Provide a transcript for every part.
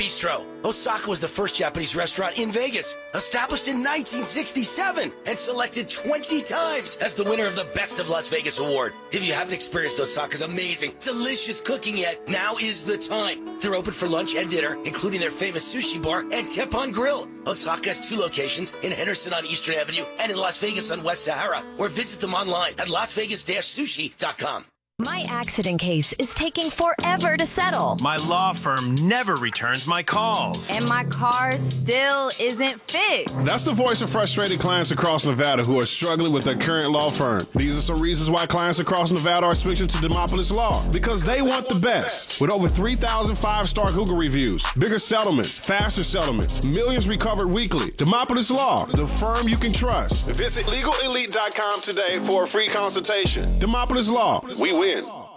Bistro. Osaka was the first Japanese restaurant in Vegas, established in 1967 and selected 20 times as the winner of the Best of Las Vegas award. If you haven't experienced Osaka's amazing, delicious cooking yet, now is the time. They're open for lunch and dinner, including their famous sushi bar and Teppanyaki Grill. Osaka has 2 locations in Henderson on Eastern Avenue and in Las Vegas on West Sahara, or visit them online at lasvegas-sushi.com. My accident case is taking forever to settle. My law firm never returns my calls. And my car still isn't fixed. That's the voice of frustrated clients across Nevada who are struggling with their current law firm. These are some reasons why clients across Nevada are switching to Demopolis Law. Because they want the best. With over 3,000 5-star Google reviews, bigger settlements, faster settlements, millions recovered weekly. Demopolis Law, the firm you can trust. Visit LegalElite.com today for a free consultation. Demopolis Law, we win.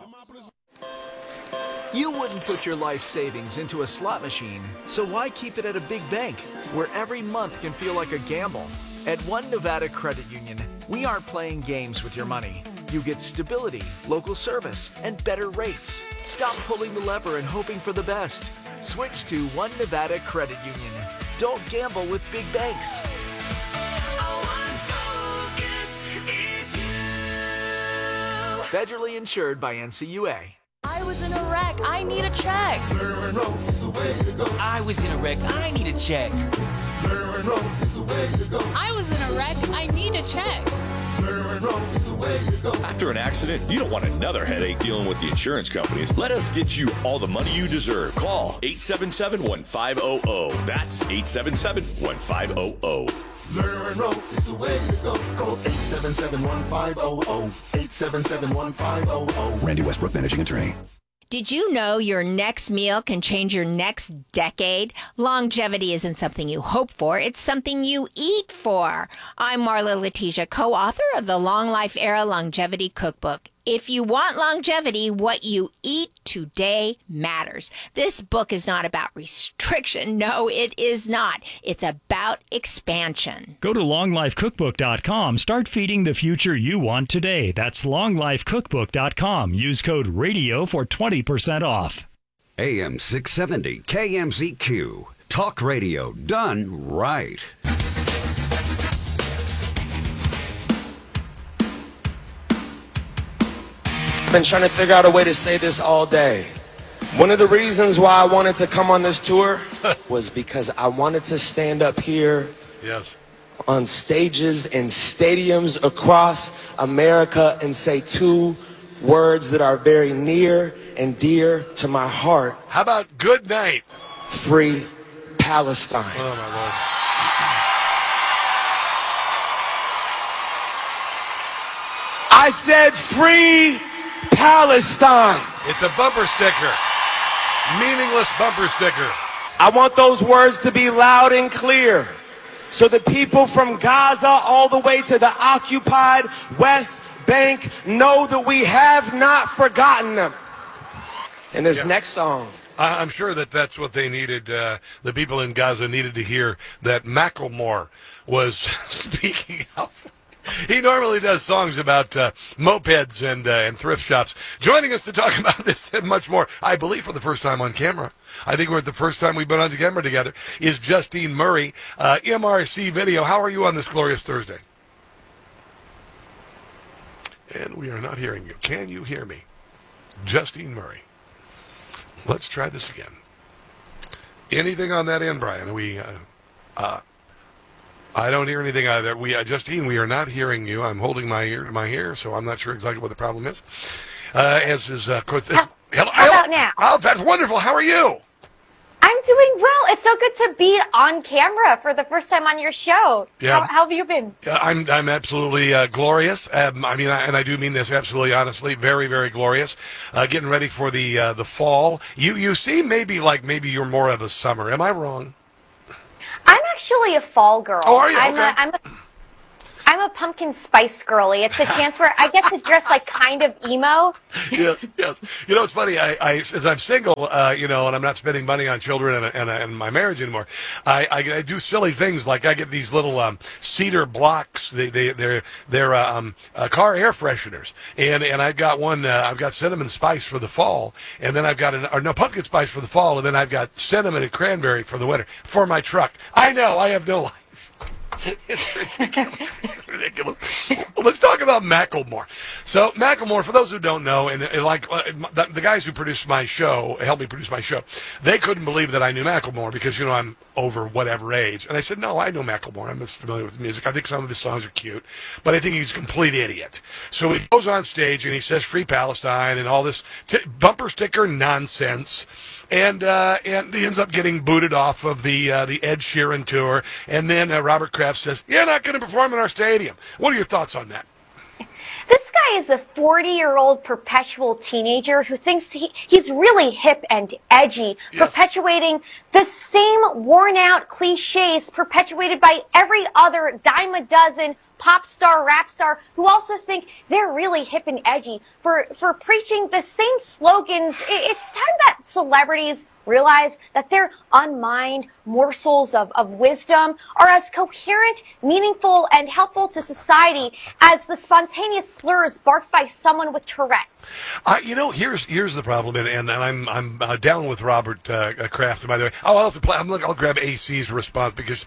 You wouldn't put your life savings into a slot machine, so why keep it at a big bank where every month can feel like a gamble? At One Nevada Credit Union, we aren't playing games with your money. You get stability, local service, and better rates. Stop pulling the lever and hoping for the best. Switch to One Nevada Credit Union. Don't gamble with big banks. Federally insured by NCUA. I was in a wreck. I need a check. I was in a wreck. I need a check. I was in a wreck. I need a check. After an accident, you don't want another headache dealing with the insurance companies. Let us get you all the money you deserve. Call 877-1500. That's 877-1500. Learn is the way to go. Call 877-1500. 877-1500. Randy Westbrook, managing attorney. Did you know your next meal can change your next decade? Longevity isn't something you hope for, it's something you eat for. I'm Marla Letitia, co-author of the Long Life Era Longevity Cookbook. If you want longevity, what you eat today matters. This book is not about restriction. No, it is not. It's about expansion. Go to longlifecookbook.com. Start feeding the future you want today. That's longlifecookbook.com. Use code RADIO for 20% off. AM 670 KMZQ. Talk radio done right. Been trying to figure out a way to say this all day. One of the reasons why I wanted to come on this tour was because I wanted to stand up here on stages and stadiums across America and say 2 words that are very near and dear to my heart. How about good night? Free Palestine. Oh, my Lord. I said free Palestine. It's a bumper sticker. Meaningless bumper sticker. I want those words to be loud and clear so the people from Gaza all the way to the occupied West Bank know that we have not forgotten them. And this next song. I'm sure that that's what they needed. The people in Gaza needed to hear that Macklemore was speaking of. He normally does songs about mopeds and thrift shops. Joining us to talk about this and much more, I believe for the first time on camera, I think we're the first time we've been on camera together, is Justine Murray, MRC Video. How are you on this glorious Thursday? And we are not hearing you. Can you hear me? Justine Murray. Let's try this again. Anything on that end, Brian? I don't hear anything either. Justine, we are not hearing you. I'm holding my ear to my ear, so I'm not sure exactly what the problem is. Hello. How about now? Oh, that's wonderful. How are you? I'm doing well. It's so good to be on camera for the first time on your show. Yeah. How have you been? I'm absolutely glorious. And I do mean this absolutely honestly. Very, very glorious. Getting ready for the fall. You seem maybe you're more of a summer. Am I wrong? I'm actually a fall girl. Oh, are you? I'm I'm a pumpkin spice girly. It's a chance where I get to dress like kind of emo. Yes. You know, it's funny. I as I'm single, and I'm not spending money on children and my marriage anymore. I do silly things like I get these little cedar blocks. They're car air fresheners, and I've got one. I've got cinnamon spice for the fall, and then I've got pumpkin spice for the fall, and then I've got cinnamon and cranberry for the winter for my truck. I know I have no life. It's ridiculous. It's ridiculous. Well, let's talk about Macklemore. So Macklemore, for those who don't know, and the guys who produced my show, helped me produce my show, they couldn't believe that I knew Macklemore because, I'm over whatever age. And I said, no, I know Macklemore. I'm just familiar with the music. I think some of his songs are cute, but I think he's a complete idiot. So he goes on stage and he says Free Palestine and all this bumper sticker nonsense. And he ends up getting booted off of the Ed Sheeran tour. And then Robert Kraft says, "You're not going to perform in our stadium." What are your thoughts on that? This guy is a 40-year-old perpetual teenager who thinks he's really hip and edgy, perpetuating the same worn-out cliches perpetuated by every other dime a dozen pop star, rap star, who also think they're really hip and edgy for preaching the same slogans. It's time that celebrities realize that their unmined morsels of wisdom are as coherent, meaningful, and helpful to society as the spontaneous slurs barked by someone with Tourette's. Here's the problem, and I'm down with Robert Kraft. By the way, I'll grab AOC's response because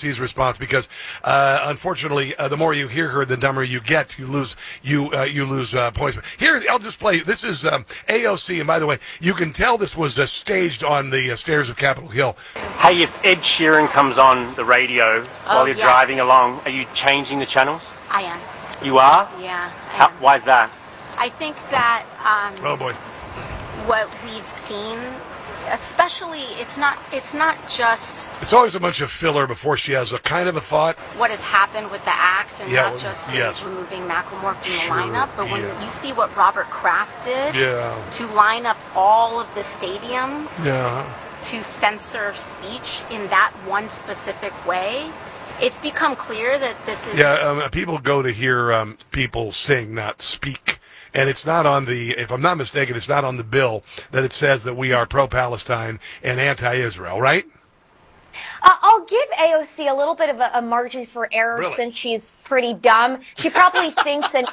unfortunately, the more you hear her, the dumber you get. You lose points. Here, I'll just play. This is AOC, and by the way, you can tell this was staged on the stairs of Capitol Hill. Hey, if Ed Sheeran comes on the radio while you're driving along, are you changing the channels? I am. You are? Yeah. Why is that? I think that oh boy, what we've seen, especially, it's not just. It's always a bunch of filler before she has a kind of a thought. What has happened with the act, and not just removing Macklemore from the lineup, but when you see what Robert Kraft did to line up all of the stadiums to censor speech in that one specific way, it's become clear that this is. People go to hear people sing, not speak. And it's not on if I'm not mistaken, it's not on the bill that it says that we are pro-Palestine and anti-Israel, right? I'll give AOC a little bit of a margin for error since she's pretty dumb. She probably thinks an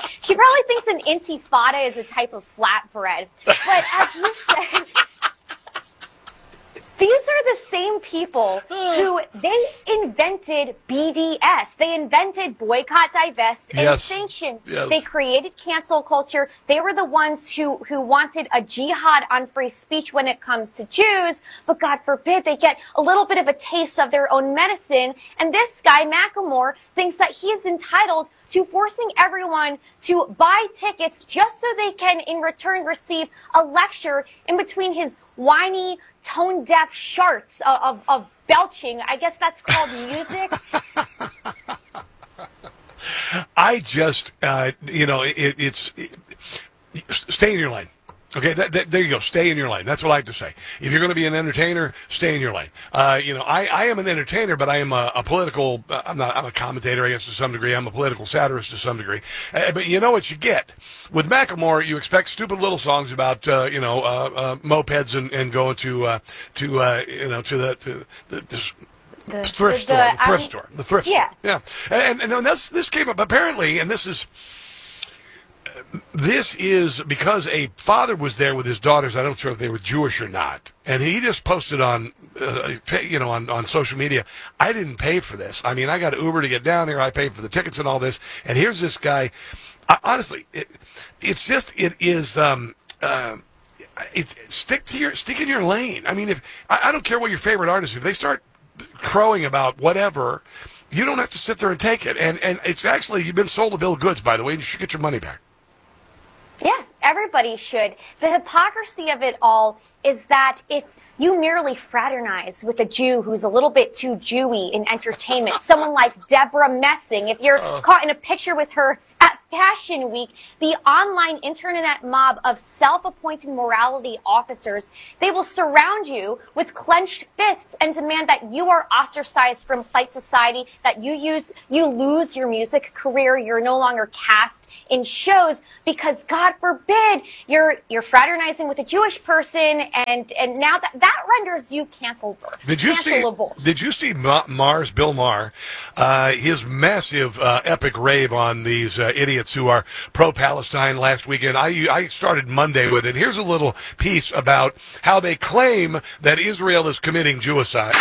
intifada is a type of flatbread. But as you said, these are the same people who they invented BDS. They invented boycott, divest, and sanctions. Yes. They created cancel culture. They were the ones who wanted a jihad on free speech when it comes to Jews. But God forbid they get a little bit of a taste of their own medicine. And this guy, Macklemore, thinks that he is entitled to forcing everyone to buy tickets just so they can, in return, receive a lecture in between his whiny, tone-deaf sharts of belching. I guess that's called music. I just, stay in your lane. Okay, there you go. Stay in your lane. That's what I like to say. If you're going to be an entertainer, stay in your lane. I am an entertainer, but I am a political. I'm a commentator, I guess, to some degree. I'm a political satirist to some degree. But you know what you get with Macklemore? You expect stupid little songs about mopeds and going to the thrift store. Yeah. And this came up apparently, and this is because a father was there with his daughters. I don't know if they were Jewish or not. And he just posted on social media, I didn't pay for this. I mean, I got an Uber to get down here. I paid for the tickets and all this. And here's this guy. Honestly, stick in your lane. I mean, I don't care what your favorite artist is. If they start crowing about whatever, you don't have to sit there and take it. And it's actually, you've been sold a bill of goods, by the way, and you should get your money back. Yeah, everybody should. The hypocrisy of it all is that if you merely fraternize with a Jew who's a little bit too Jewy in entertainment, someone like Deborah Messing, if you're caught in a picture with her at Fashion Week, the online internet mob of self-appointed morality officers, they will surround you with clenched fists and demand that you are ostracized from polite society, that you lose your music career, you're no longer cast in shows because, God forbid, you're fraternizing with a Jewish person, and now that renders you cancelable. Did you see Bill Maher, his massive epic rave on these idiots who are pro-Palestine last weekend? I started Monday with it. Here's a little piece about how they claim that Israel is committing suicide.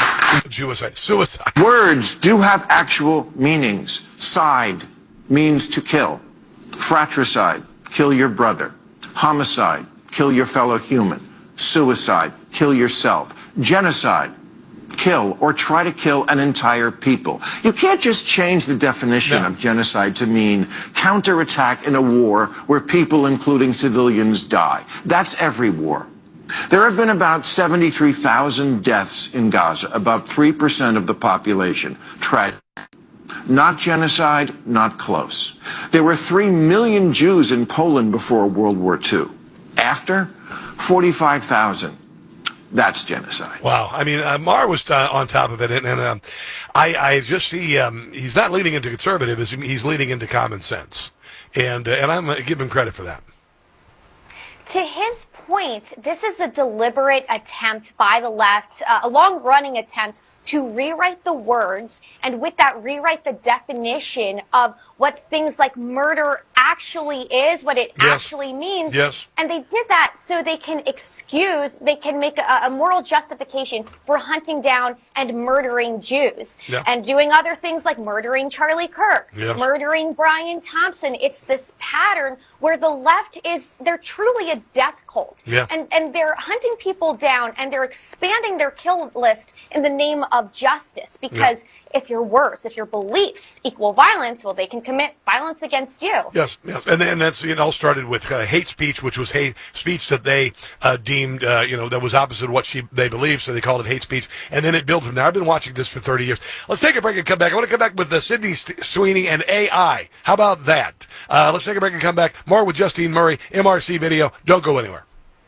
Words do have actual meanings. Side means to kill. Fratricide, kill your brother. Homicide, kill your fellow human. Suicide, kill yourself. Genocide, kill or try to kill an entire people. You can't just change the definition of genocide to mean counterattack in a war where people, including civilians, die. That's every war. There have been about 73,000 deaths in Gaza, about 3% of the population. Tragic. Not genocide, not close. There were 3 million Jews in Poland before World War II. After, 45,000. That's genocide. Wow. I mean, Maher was on top of it, and I just see he's not leaning into conservatism, he's leaning into common sense. And I'm going to give him credit for that. To his point, this is a deliberate attempt by the left, a long-running attempt to rewrite the words, and with that rewrite the definition of what things like murder actually is, what it actually means. Yes. And they did that so they can make a moral justification for hunting down and murdering Jews. Yeah. And doing other things like murdering Charlie Kirk, murdering Brian Thompson. It's this pattern where the left they're truly a death cult. Yeah. And they're hunting people down, and they're expanding their kill list in the name of justice, because if your words, if your beliefs equal violence, well, they can commit violence against you. Yes. And that's, it all started with hate speech, which was hate speech that they deemed, that was opposite of what they believed, so they called it hate speech. And then it built from there. I've been watching this for 30 years. Let's take a break and come back. I want to come back with Sydney Sweeney and AI. How about that? Let's take a break and come back. More with Justine Murray, MRC Video. Don't go anywhere.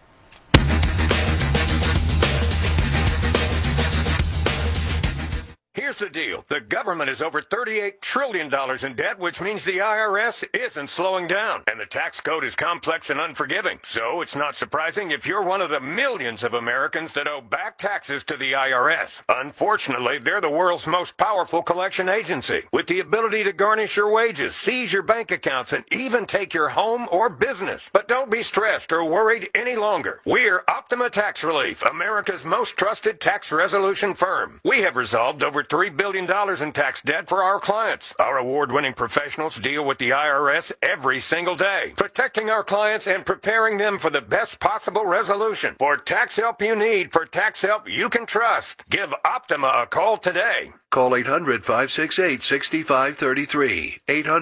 Here's the deal. The government is over $38 trillion in debt, which means the IRS isn't slowing down. And the tax code is complex and unforgiving. So it's not surprising if you're one of the millions of Americans that owe back taxes to the IRS. Unfortunately, they're the world's most powerful collection agency, with the ability to garnish your wages, seize your bank accounts, and even take your home or business. But don't be stressed or worried any longer. We're Optima Tax Relief, America's most trusted tax resolution firm. We have resolved over $3 billion in tax debt for our clients. Our award-winning professionals deal with the IRS every single day, protecting our clients and preparing them for the best possible resolution. For tax help you need, for tax help you can trust, give Optima a call today. Call 800-568-6533.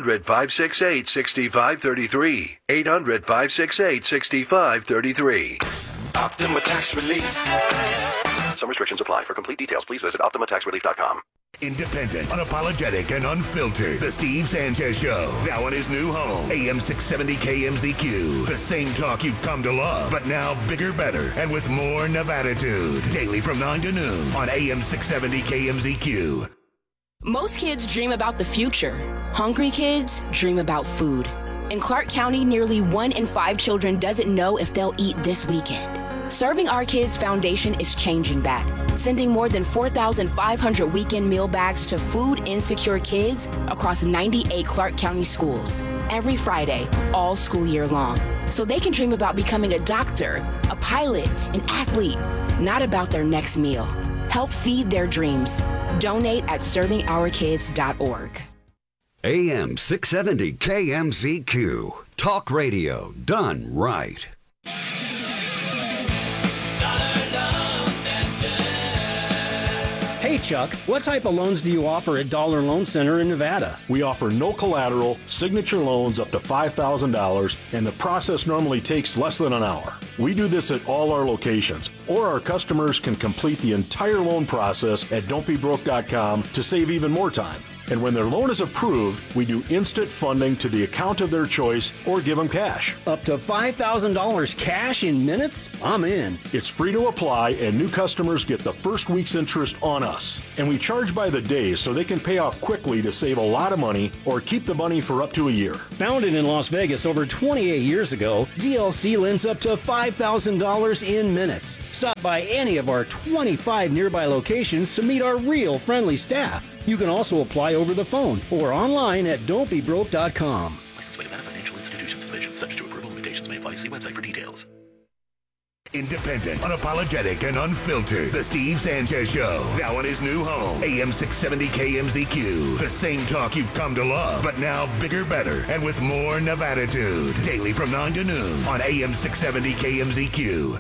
800-568-6533. 800-568-6533. Optima Tax Relief. Some restrictions apply. For complete details, please visit OptimaTaxRelief.com. Independent, unapologetic, and unfiltered. The Steve Sanchez Show. Now in his new home, AM 670 KMZQ. The same talk you've come to love, but now bigger, better, and with more Nevada-tude. Daily from 9 to noon on AM 670 KMZQ. Most kids dream about the future. Hungry kids dream about food. In Clark County, nearly 1 in 5 children doesn't know if they'll eat this weekend. Serving Our Kids Foundation is changing that, sending more than 4,500 weekend meal bags to food-insecure kids across 98 Clark County schools every Friday, all school year long, so they can dream about becoming a doctor, a pilot, an athlete, not about their next meal. Help feed their dreams. Donate at servingourkids.org. AM 670 KMZQ. Talk radio done right. Hey Chuck, what type of loans do you offer at Dollar Loan Center in Nevada? We offer no collateral, signature loans up to $5,000, and the process normally takes less than an hour. We do this at all our locations, or our customers can complete the entire loan process at don'tbebroke.com to save even more time. And when their loan is approved, we do instant funding to the account of their choice or give them cash. Up to $5,000 cash in minutes? I'm in. It's free to apply, and new customers get the first week's interest on us. And we charge by the day so they can pay off quickly to save a lot of money or keep the money for up to a year. Founded in Las Vegas over 28 years ago, DLC lends up to $5,000 in minutes. Stop by any of our 25 nearby locations to meet our real friendly staff. You can also apply over the phone or online at don'tbebroke.com. Licensed by Nevada Financial Institutions Division. Subject to approval. Limitations may apply. See website for details. Independent, unapologetic, and unfiltered. The Steve Sanchez Show. Now in his new home. AM 670 KMZQ. The same talk you've come to love, but now bigger, better, and with more Nevada-tude. Daily from 9 to noon on AM 670 KMZQ.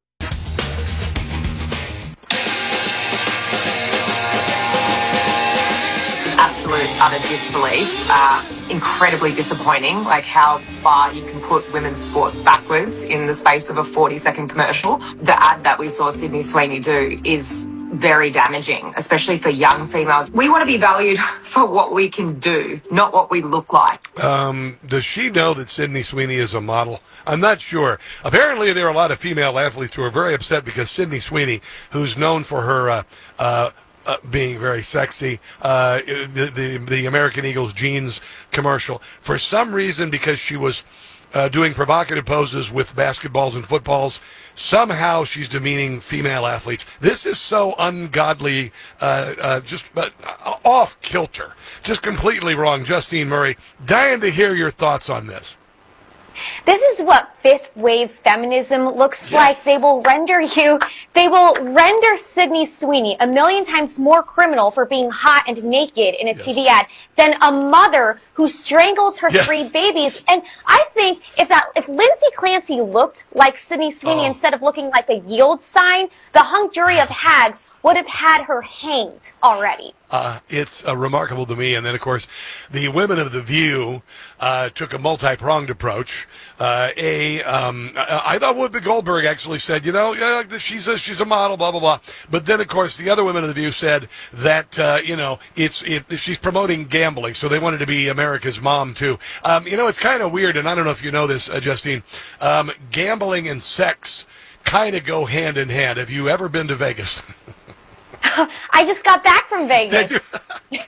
Utter disbelief, incredibly disappointing, like how far you can put women's sports backwards in the space of a 40-second commercial. The ad that we saw Sydney Sweeney do is very damaging, especially for young females. We want to be valued for what we can do, not what we look like. Does she know that Sydney Sweeney is a model? I'm not sure. Apparently there are a lot of female athletes who are very upset because Sydney Sweeney, who's known for her being very sexy, the American Eagles jeans commercial, for some reason, because she was doing provocative poses with basketballs and footballs, somehow she's demeaning female athletes. This is so ungodly, just off kilter, just completely wrong. Justine Murray, dying to hear your thoughts on this. This is what fifth wave feminism looks like. They will render Sydney Sweeney a million times more criminal for being hot and naked in a TV ad than a mother who strangles her three babies. And I think if Lindsay Clancy looked like Sydney Sweeney instead of looking like a yield sign, the hung jury of hags would have had her hanged already. It's remarkable to me. And then, of course, the women of The View took a multi-pronged approach. I thought Whoopi Goldberg actually said, she's a model, blah, blah, blah. But then, of course, the other women of The View said that, she's promoting gambling, so they wanted to be America's mom, too. It's kind of weird, and I don't know if you know this, Justine. Gambling and sex kind of go hand in hand. Have you ever been to Vegas? I just got back from Vegas. Yeah,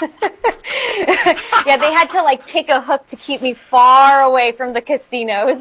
they had to take a hook to keep me far away from the casinos.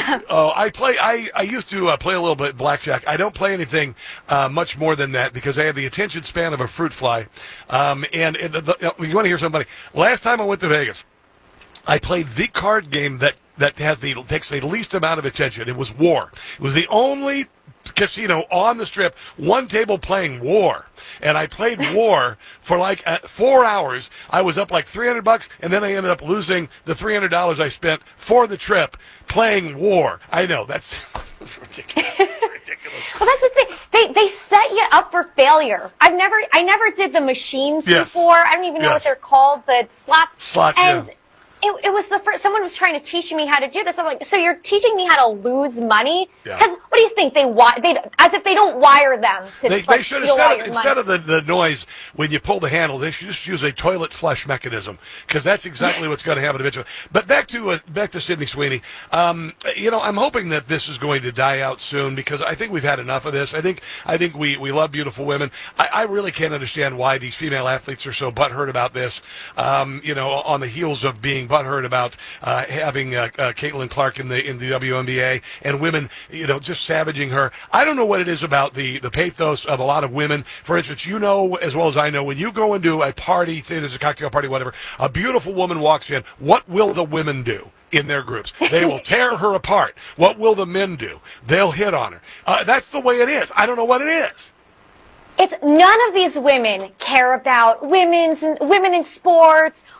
I used to play a little bit blackjack. I don't play anything much more than that because I have the attention span of a fruit fly. You want to hear somebody? Last time I went to Vegas, I played the card game that takes the least amount of attention. It was War. It was the only casino on the strip, one table playing War, and I played War for 4 hours. I was up like $300, and then I ended up losing the $300 I spent for the trip playing War. I know that's ridiculous. It's ridiculous. Well, that's the thing. They set you up for failure. I never did the machines before. I don't even know what they're called. The slots. And it was the first. Someone was trying to teach me how to do this. I'm like, so you're teaching me how to lose money? Because what do you think they as if they don't wire them to they should instead of the noise when you pull the handle, they should just use a toilet flush mechanism because that's exactly what's going to happen eventually. But back to Sydney Sweeney. I'm hoping that this is going to die out soon because I think we've had enough of this. I think we love beautiful women. I really can't understand why these female athletes are so butthurt about this. On the heels of being butthurt about having Caitlin Clark in the WNBA and women, just savaging her. I don't know what it is about the pathos of a lot of women. For instance, as well as I know, when you go into a party, say there's a cocktail party, whatever, a beautiful woman walks in, what will the women do in their groups? They will tear her apart. What will the men do? They'll hit on her. That's the way it is. I don't know what it is. It's none of these women care about women in sports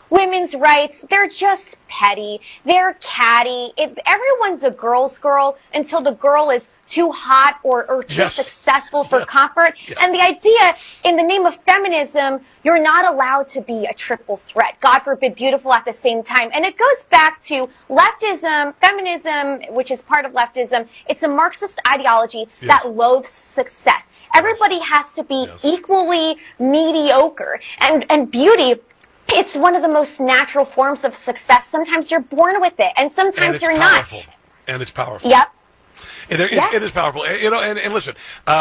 women's rights, they're just petty. They're catty. Everyone's a girl's girl until the girl is too hot or too successful for comfort. Yes. And the idea, in the name of feminism, you're not allowed to be a triple threat. God forbid, beautiful at the same time. And it goes back to leftism, feminism, which is part of leftism. It's a Marxist ideology that loathes success. Everybody has to be equally mediocre. And beauty, it's one of the most natural forms of success. Sometimes you're born with it, and sometimes you're not. And it's powerful. Yep. It is powerful, and listen.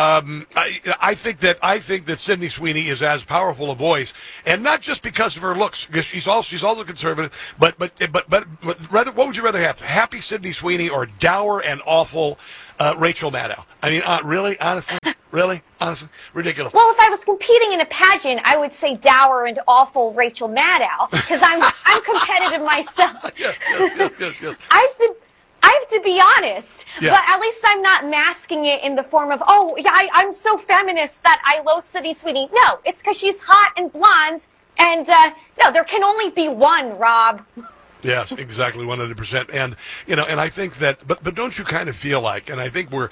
I think that Sydney Sweeney is as powerful a voice, and not just because of her looks, because she's also conservative. But rather, what would you rather have? Happy Sydney Sweeney or dour and awful Rachel Maddow? I mean, really, honestly, ridiculous. Well, if I was competing in a pageant, I would say dour and awful Rachel Maddow, because I'm competitive myself. Yes. I have to be honest, but at least I'm not masking it in the form of, I'm so feminist that I loathe Sydney Sweeney. No, it's because she's hot and blonde, and no, there can only be one, Rob. Yes, exactly, 100%. And and I think that, but don't you kind of feel like, and I think we're,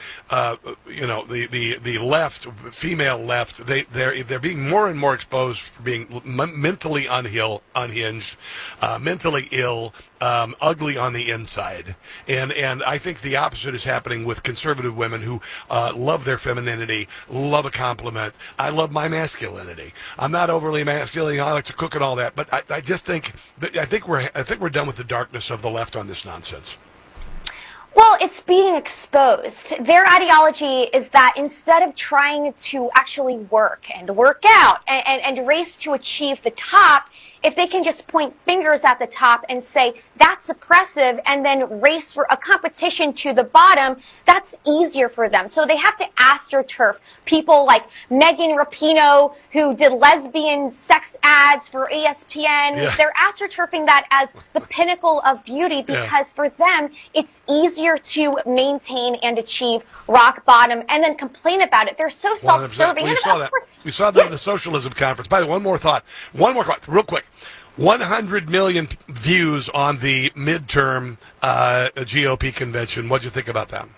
the left, female left, they're being more and more exposed for being mentally unhinged, mentally ill, ugly on the inside, and I think the opposite is happening with conservative women who love their femininity, love a compliment. I love my masculinity. I'm not overly masculine. I like to cook and all that, but I just think we're done with the darkness of the left on this nonsense. Well, it's being exposed. Their ideology is that instead of trying to actually work out and race to achieve the top, if they can just point fingers at the top and say, that's oppressive, and then race for a competition to the bottom, that's easier for them. So they have to astroturf people like Megan Rapinoe, who did lesbian sex ads for ESPN. Yeah. They're astroturfing that as the pinnacle of beauty because for them, it's easier to maintain and achieve rock bottom and then complain about it. They're so self-serving. We saw that. We saw that at the socialism conference. By the way, one more thought, real quick. 100 million views on the midterm GOP convention. What'd you think about that?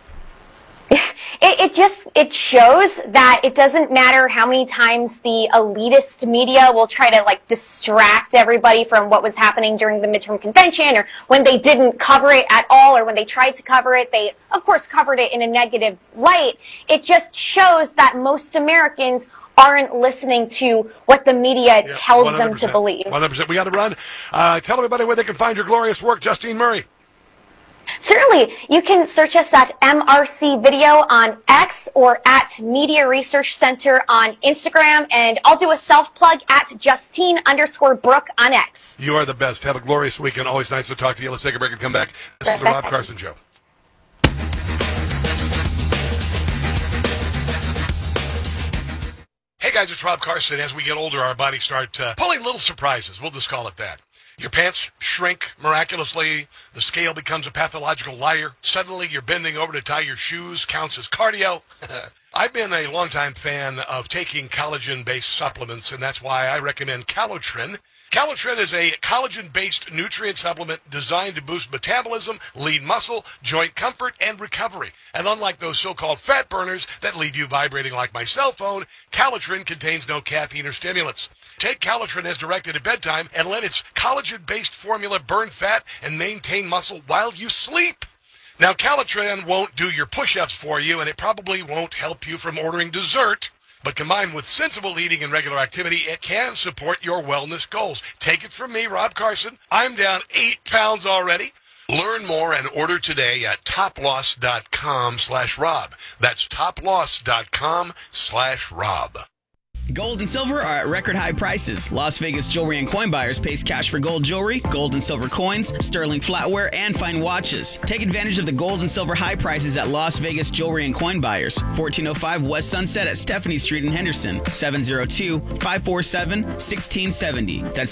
It shows that it doesn't matter how many times the elitist media will try to distract everybody from what was happening during the midterm convention, or when they didn't cover it at all, or when they tried to cover it, they of course covered it in a negative light. It just shows that most Americans aren't listening to what the media tells 100%, them to believe. 100%. We got to run. Tell everybody where they can find your glorious work, Justine Murray. Certainly. You can search us at MRC Video on X or at Media Research Center on Instagram, and I'll do a self-plug at Justine_Brooke on X. You are the best. Have a glorious weekend. Always nice to talk to you. Let's take a break and come back. This is the Rob Carson Show. Hey guys, it's Rob Carson. As we get older, our bodies start pulling little surprises. We'll just call it that. Your pants shrink miraculously. The scale becomes a pathological liar. Suddenly, you're bending over to tie your shoes. Counts as cardio. I've been a longtime fan of taking collagen-based supplements, and that's why I recommend Calotren. Calotren is a collagen-based nutrient supplement designed to boost metabolism, lean muscle, joint comfort, and recovery. And unlike those so-called fat burners that leave you vibrating like my cell phone, Calotren contains no caffeine or stimulants. Take Calotren as directed at bedtime and let its collagen-based formula burn fat and maintain muscle while you sleep. Now, Calotren won't do your push-ups for you, and it probably won't help you from ordering dessert. But combined with sensible eating and regular activity, it can support your wellness goals. Take it from me, Rob Carson. I'm down 8 pounds already. Learn more and order today at toploss.com/Rob. That's toploss.com/Rob. Gold and silver are at record high prices. Las Vegas Jewelry and Coin Buyers pays cash for gold jewelry, gold and silver coins, sterling flatware, and fine watches. Take advantage of the gold and silver high prices at Las Vegas Jewelry and Coin Buyers, 1405 West Sunset at Stephanie Street in Henderson, 702-547-1670. That's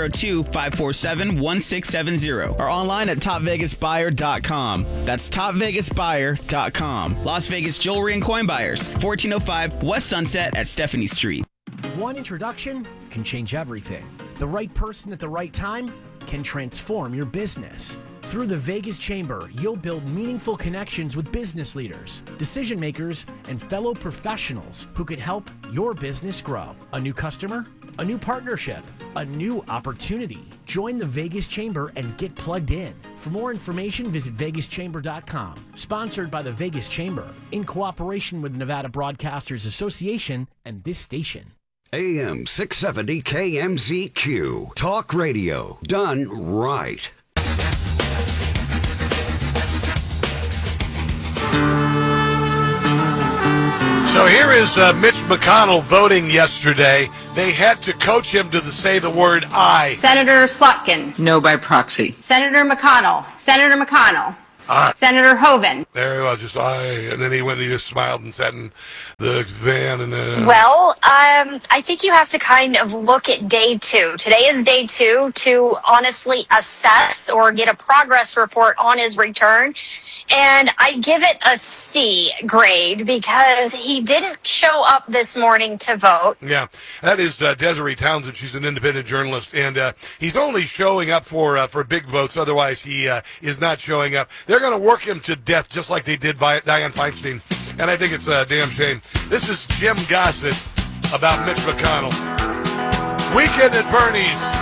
702-547-1670. Or online at topvegasbuyer.com. That's topvegasbuyer.com. Las Vegas Jewelry and Coin Buyers, 1405 West Sunset at Stephanie Street. One introduction can change everything. The right person at the right time can transform your business. Through the Vegas Chamber, you'll build meaningful connections with business leaders, decision makers, and fellow professionals who can help your business grow. A new customer? A new partnership? A new opportunity? Join the Vegas Chamber and get plugged in. For more information, visit vegaschamber.com. Sponsored by the Vegas Chamber, in cooperation with Nevada Broadcasters Association and this station. AM 670 KMZQ. Talk radio done right. So here is Mitch McConnell voting yesterday. They had to coach him to say the word I. Senator Slotkin. No by proxy. Senator McConnell. Senator McConnell. Senator Hoeven. There he was, just I, and then he just smiled and sat in the van. And well, I think you have to kind of look at day 2. Today is day 2 to honestly assess or get a progress report on his return. And I give it a C grade because he didn't show up this morning to vote. Yeah, that is Desiree Townsend. She's an independent journalist, and he's only showing up for big votes. Otherwise, he is not showing up. They're going to work him to death just like they did by Dianne Feinstein, and I think it's a damn shame. This is Jim Gossett about Mitch McConnell. Weekend at Bernie's.